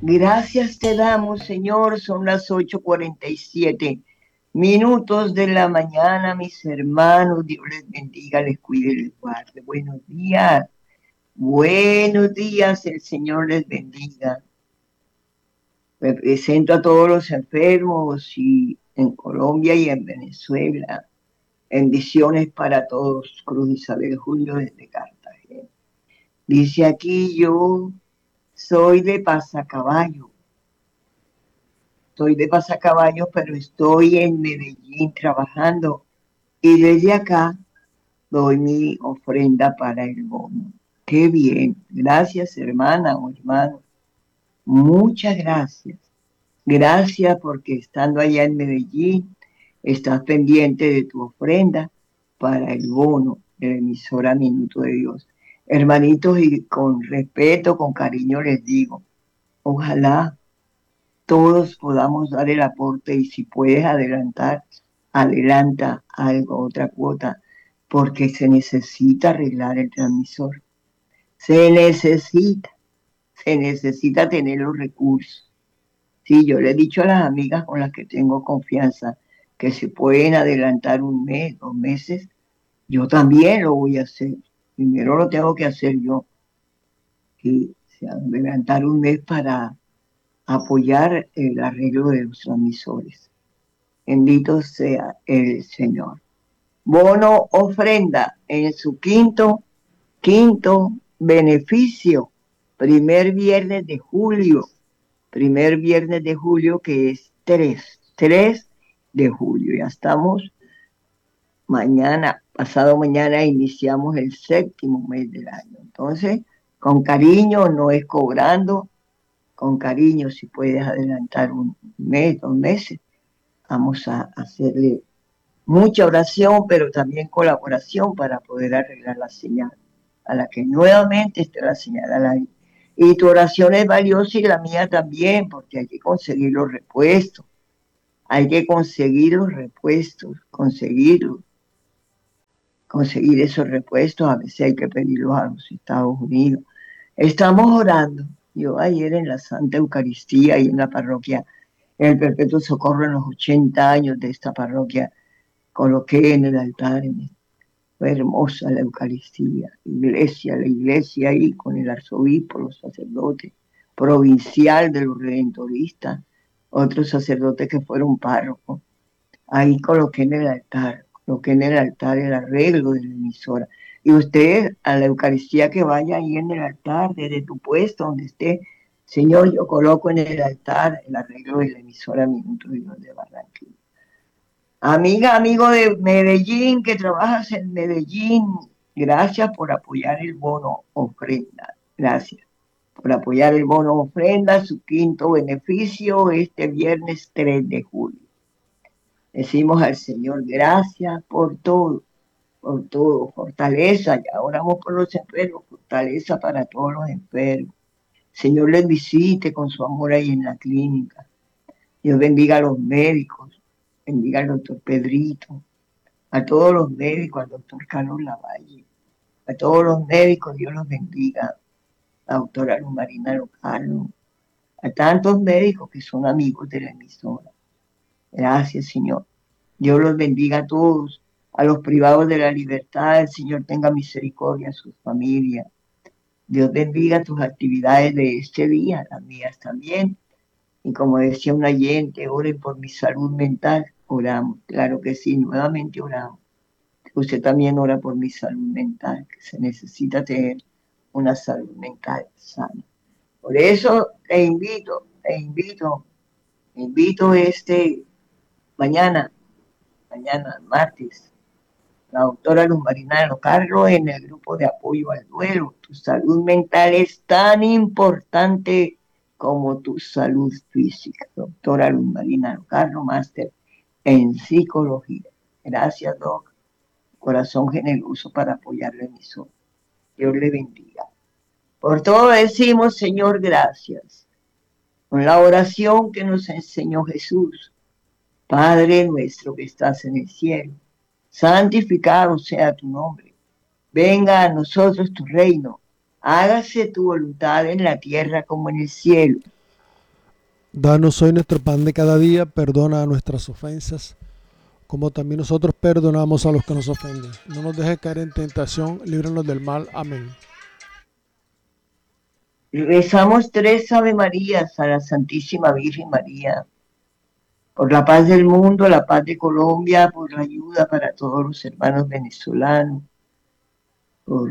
Gracias te damos, Señor. Son las 8:47 de la mañana, mis hermanos. Dios les bendiga, les cuide, les guarde. Buenos días. Buenos días, el Señor les bendiga. Represento a todos los enfermos y en Colombia y en Venezuela. Bendiciones para todos. Cruz Isabel Julio desde Cartagena. Dice aquí, yo soy de Pasacaballo. Soy de Pasacaballo, pero estoy en Medellín trabajando y desde acá doy mi ofrenda para el bono. Qué bien. Gracias, hermana o hermano. Muchas gracias. Gracias porque estando allá en Medellín, estás pendiente de tu ofrenda para el bono de la emisora Minuto de Dios. Hermanitos, y con respeto, con cariño les digo, ojalá todos podamos dar el aporte y si puedes adelantar, adelanta algo, otra cuota, porque se necesita arreglar el transmisor. Se necesita tener los recursos. Sí, yo le he dicho a las amigas con las que tengo confianza que se pueden adelantar un mes, 2 meses. Yo también lo voy a hacer. Primero lo tengo que hacer yo. Y adelantar un mes para apoyar el arreglo de los transmisores. Bendito sea el Señor. Bono ofrenda en su quinto beneficio, primer viernes de julio que es 3 de julio. Ya estamos mañana, pasado mañana iniciamos el séptimo mes del año. Entonces, con cariño, no es cobrando, con cariño, si puedes adelantar un mes, 2 meses, vamos a hacerle mucha oración, pero también colaboración para poder arreglar la señal, a la que nuevamente esté la señal al aire. Y tu oración es valiosa y la mía también, porque hay que conseguir los repuestos, hay que conseguir los repuestos, conseguir esos repuestos, a veces hay que pedirlos a los Estados Unidos. Estamos orando. Yo ayer en la Santa Eucaristía y en la parroquia, en el Perpetuo Socorro, en los 80 años de esta parroquia, coloqué en el altar, fue hermosa la Eucaristía, la iglesia ahí con el arzobispo, los sacerdotes, provincial de los redentoristas, otros sacerdotes que fueron párrocos. Ahí coloqué en el altar el arreglo de la emisora. Y usted a la Eucaristía que vaya ahí en el altar, desde tu puesto, donde esté, Señor, yo coloco en el altar el arreglo de la emisora Minuto de Dios de Barranquilla. Amiga, amigo de Medellín, que trabajas en Medellín, gracias por apoyar el bono ofrenda. Gracias por apoyar el bono ofrenda, su quinto beneficio este viernes 3 de julio. Decimos al Señor, gracias por todo, fortaleza. Ya oramos por los enfermos, fortaleza para todos los enfermos. Señor les visite con su amor ahí en la clínica. Dios bendiga a los médicos, bendiga al doctor Pedrito, a todos los médicos, al doctor Carlos Lavalle, a todos los médicos, Dios los bendiga, la doctora Luz Marina Locano, a tantos médicos que son amigos de la emisora. Gracias, Señor. Dios los bendiga a todos, a los privados de la libertad, el Señor tenga misericordia a sus familias. Dios bendiga tus actividades de este día, las mías también. Y como decía un oyente, oren por mi salud mental. Oramos, claro que sí, nuevamente oramos. Usted también ora por mi salud mental, que se necesita tener una salud mental sana. Por eso te invito mañana, martes, la doctora Luz Marina Carlos en el grupo de apoyo al duelo. Tu salud mental es tan importante como tu salud física. Doctora Luz Marina Carlos, máster en psicología. Gracias, doc. Corazón generoso para apoyar la emisora. Dios le bendiga. Por todo decimos, Señor, gracias. Con la oración que nos enseñó Jesús. Padre nuestro que estás en el cielo, santificado sea tu nombre. Venga a nosotros tu reino. Hágase tu voluntad en la tierra como en el cielo. Danos hoy nuestro pan de cada día, perdona nuestras ofensas, como también nosotros perdonamos a los que nos ofenden. No nos dejes caer en tentación, líbranos del mal. Amén. Rezamos tres Ave Marías a la Santísima Virgen María, por la paz del mundo, la paz de Colombia, por la ayuda para todos los hermanos venezolanos, por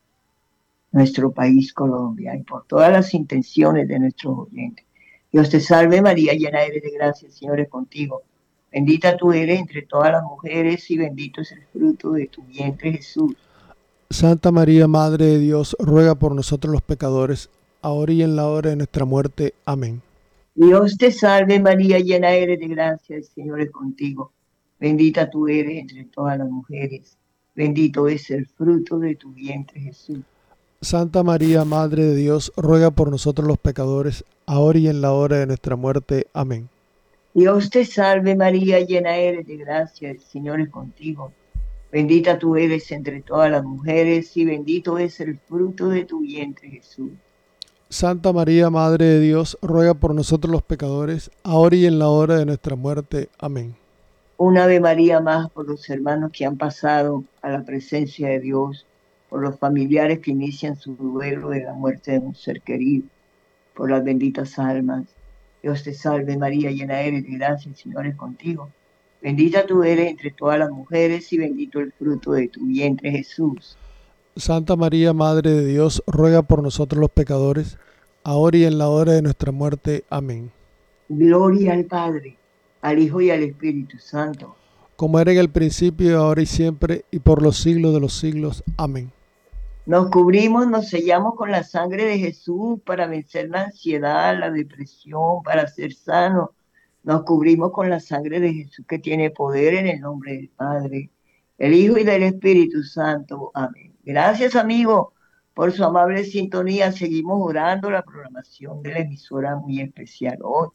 nuestro país Colombia y por todas las intenciones de nuestros oyentes. Dios te salve María, llena eres de gracia, el Señor es contigo. Bendita tú eres entre todas las mujeres y bendito es el fruto de tu vientre Jesús. Santa María, Madre de Dios, ruega por nosotros los pecadores, ahora y en la hora de nuestra muerte. Amén. Dios te salve María, llena eres de gracia, el Señor es contigo. Bendita tú eres entre todas las mujeres. Bendito es el fruto de tu vientre Jesús. Santa María, Madre de Dios, ruega por nosotros los pecadores, ahora y en la hora de nuestra muerte. Amén. Dios te salve María, llena eres de gracia, el Señor es contigo. Bendita tú eres entre todas las mujeres y bendito es el fruto de tu vientre Jesús. Santa María, Madre de Dios, ruega por nosotros los pecadores, ahora y en la hora de nuestra muerte. Amén. Una Ave María más por los hermanos que han pasado a la presencia de Dios, por los familiares que inician su duelo de la muerte de un ser querido, por las benditas almas. Dios te salve María, llena eres de gracia, el Señor es contigo. Bendita tú eres entre todas las mujeres y bendito el fruto de tu vientre Jesús. Santa María, Madre de Dios, ruega por nosotros los pecadores, ahora y en la hora de nuestra muerte. Amén. Gloria al Padre, al Hijo y al Espíritu Santo. Como era en el principio, ahora y siempre, y por los siglos de los siglos. Amén. Nos cubrimos, nos sellamos con la sangre de Jesús para vencer la ansiedad, la depresión, para ser sanos. Nos cubrimos con la sangre de Jesús que tiene poder en el nombre del Padre, el Hijo y del Espíritu Santo. Amén. Gracias, amigo, por su amable sintonía. Seguimos orando la programación de la emisora muy especial hoy.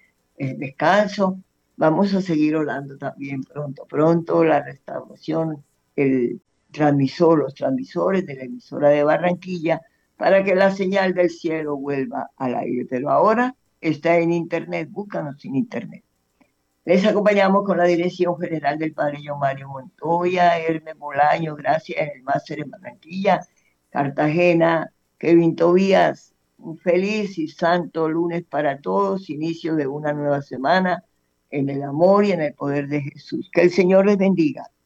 Descanso. Vamos a seguir orando también pronto, pronto la restauración, el transmisor, los transmisores de la emisora de Barranquilla para que la señal del cielo vuelva al aire. Pero ahora está en internet, búscanos en internet. Les acompañamos con la dirección general del padre John Mario Montoya, Hermes Bolaño, gracias en el máster en Barranquilla, Cartagena, Kevin Tobías. Un feliz y santo lunes para todos, inicio de una nueva semana en el amor y en el poder de Jesús. Que el Señor les bendiga.